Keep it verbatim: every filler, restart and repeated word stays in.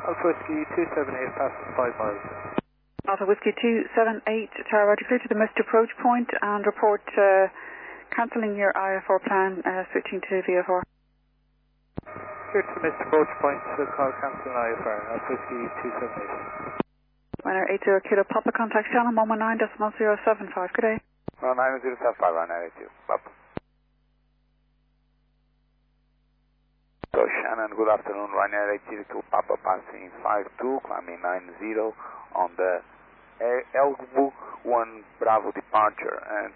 Alpha Whiskey two seven eight, passes five miles. Alpha Whiskey two seven eight, Tower Roger, clear to the missed approach point and report uh, cancelling your I F R plan, uh, switching to V F R. Clear to the missed approach point, so call cancelling I F R, Alpha Whiskey two seven eight. Winner eight zero Kilo Papa, contact Shannon one one nine decimal zero seven five, good day. one nine zero seven five, one nine eight two, Papa. So Shannon, good afternoon, Ryanair eight zero two Papa passing five two, climbing nine zero on the Elgbook one Bravo departure and